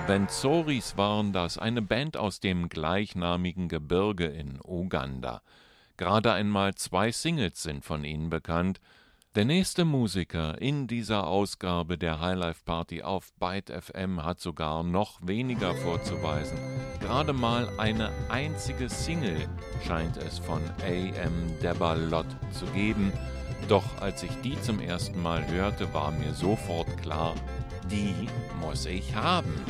Bensoris waren das, eine Band aus dem gleichnamigen Gebirge in Uganda. Gerade einmal 2 Singles sind von ihnen bekannt. Der nächste Musiker in dieser Ausgabe der Highlife Party auf Byte FM hat sogar noch weniger vorzuweisen. Gerade mal eine einzige Single scheint es von A.M. Debalot zu geben. Doch als ich die zum ersten Mal hörte, war mir sofort klar, die muss ich haben.